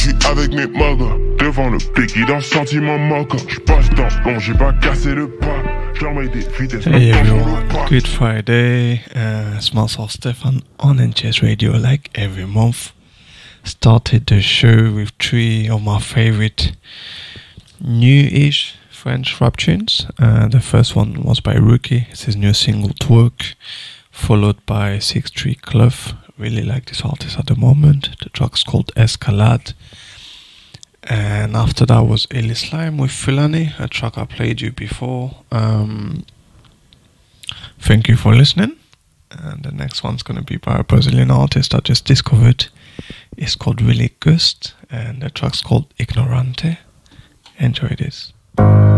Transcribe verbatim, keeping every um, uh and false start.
J'suis avec mes muggers, devant le piquet dans le sentiment moqueur. J'passe dans l'ombre, j'ai pas cassé le pas. J'leur mets des vitesses. Hey everyone, Good Friday. Uh, it's myself Stefan on N J S Radio, like every month. Started the show with three of my favorite new-ish French rap tunes. Uh, the first one was by Rookie, it's his new single Twerk, followed by six three Club. Really like this artist at the moment. The track's called Escalade. And after that was Illy Slime with Fulani, a track I played you before. Um, thank you for listening. And the next one's going to be by a Brazilian artist I just discovered. It's called Really Gust, and the track's called Ignorante. Enjoy this.